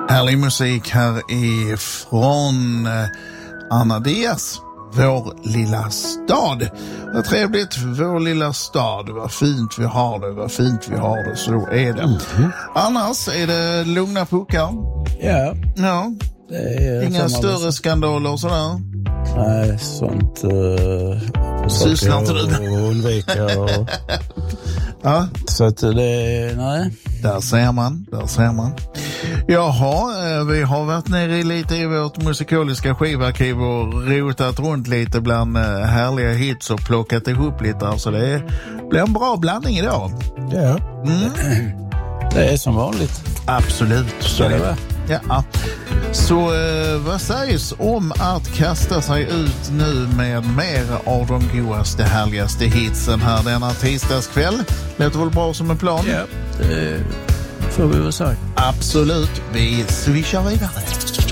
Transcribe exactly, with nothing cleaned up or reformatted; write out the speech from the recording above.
Härlig musik här ifrån Anna Diaz, Vår lilla stad. Vad trevligt, vår lilla stad. Vad fint vi har det, vad fint vi har det. Så är det. Mm-hmm. Annars är det lugna puckar. Ja. Ja. Det är inga större skandaler och sådär. Nej, sånt uh, sysslar inte du med. Och undvika och... Ja. Så att det, nej. Där ser man, där ser man. Jaha, vi har varit nere lite i vårt musikaliska skivarkiv och rotat runt lite bland härliga hits och plockat ihop lite. Alltså det blir en bra blandning idag. Ja. Mm. Det är som vanligt. Absolut. Så det var. Ja. Så eh, vad sägs om att kasta sig ut nu med mer av de godaste, härligaste hitsen här denna tisdagskväll? Låter väl bra som en plan? Ja, det får vi väl säga. Absolut. Vi swishar vidare.